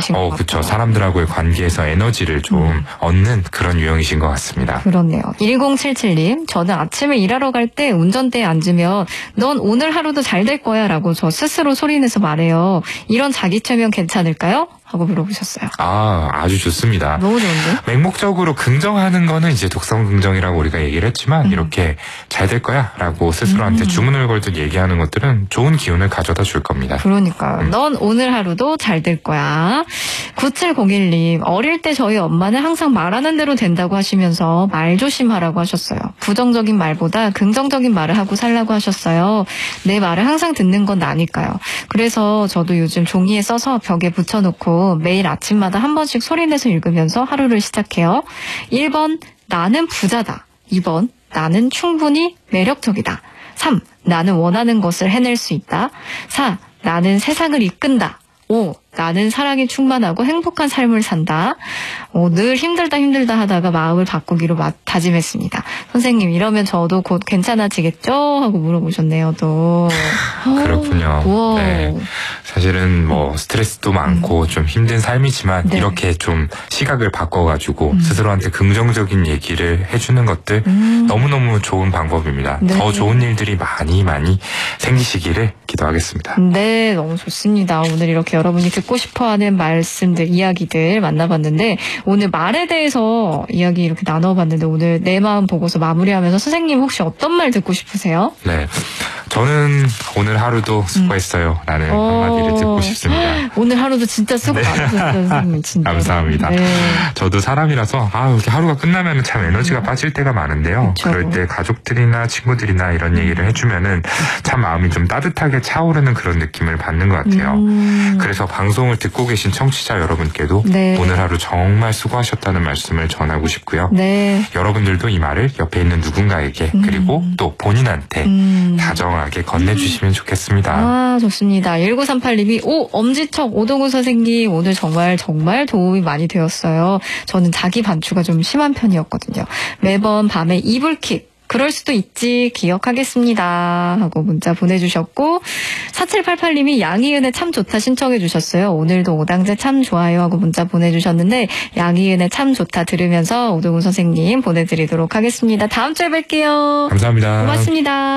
유형이신 것 같아요. 그렇죠. 사람들하고의 관계에서 에너지를 좀 얻는 그런 유형이신 것 같습니다. 그렇네요. 1077님, 저는 아침에 일하러 갈 때 운전대에 앉으면 넌 오늘 하루도 잘 될 거야 라고 저 스스로 소리내서 말해요. 이런 자기 최면 괜찮을까요? 하고 물어보셨어요. 아주 좋습니다. 너무 좋은데? 맹목적으로 긍정하는 거는 이제 독성 긍정이라고 우리가 얘기를 했지만 이렇게 잘 될 거야 라고 스스로한테 주문을 걸듯 얘기하는 것들은 좋은 기운을 가져다 줄 겁니다. 그러니까요. 넌 오늘 하루도 잘 될 거야. 9701님, 어릴 때 저희 엄마는 항상 말하는 대로 된다고 하시면서 말 조심하라고 하셨어요. 부정적인 말보다 긍정적인 말을 하고 살라고 하셨어요. 내 말을 항상 듣는 건 나니까요. 그래서 저도 요즘 종이에 써서 벽에 붙여놓고 매일 아침마다 한 번씩 소리내서 읽으면서 하루를 시작해요. 1번, 나는 부자다. 2번, 나는 충분히 매력적이다. 3, 나는 원하는 것을 해낼 수 있다. 4, 나는 세상을 이끈다. 5, 나는 사랑에 충만하고 행복한 삶을 산다. 늘 힘들다 하다가 마음을 바꾸기로 다짐했습니다. 선생님, 이러면 저도 곧 괜찮아지겠죠? 하고 물어보셨네요, 또. 그렇군요. 네. 사실은 스트레스도 많고 좀 힘든 삶이지만 네. 이렇게 좀 시각을 바꿔가지고 스스로한테 긍정적인 얘기를 해주는 것들 너무너무 좋은 방법입니다. 네. 더 좋은 일들이 많이 생기시기를 기도하겠습니다. 네, 너무 좋습니다. 오늘 이렇게 여러분이 듣고 싶어하는 말씀들, 이야기들 만나봤는데 오늘 말에 대해서 이야기 이렇게 나눠봤는데 오늘 내 마음 보고서 마무리하면서 선생님 혹시 어떤 말 듣고 싶으세요? 네, 저는 오늘 하루도 수고했어요 라는 한마디를 듣고 싶습니다. 오늘 하루도 진짜 수고 많으셨어요, 선생님. 진짜. 감사합니다. 네. 저도 사람이라서 이렇게 하루가 끝나면 참 에너지가 빠질 때가 많은데요. 그쵸. 그럴 때 가족들이나 친구들이나 이런 얘기를 해주면은 참 마음이 좀 따뜻하게 차오르는 그런 느낌을 받는 것 같아요. 그래서 방송을 듣고 계신 청취자 여러분께도 네. 오늘 하루 정말 수고하셨다는 말씀을 전하고 싶고요. 네. 여러분들도 이 말을 옆에 있는 누군가에게 그리고 또 본인한테 다정하게 건네주시면 좋겠습니다. 좋습니다. 1938님이 엄지척 오동훈 선생님 오늘 정말 도움이 많이 되었어요. 저는 자기 반추가 좀 심한 편이었거든요. 매번 밤에 이불킥 그럴 수도 있지 기억하겠습니다 하고 문자 보내주셨고 4788님이 양희은의 참 좋다 신청해 주셨어요. 오늘도 오당제 참 좋아요 하고 문자 보내주셨는데 양희은의 참 좋다 들으면서 오동훈 선생님 보내드리도록 하겠습니다. 다음 주에 뵐게요. 감사합니다. 고맙습니다.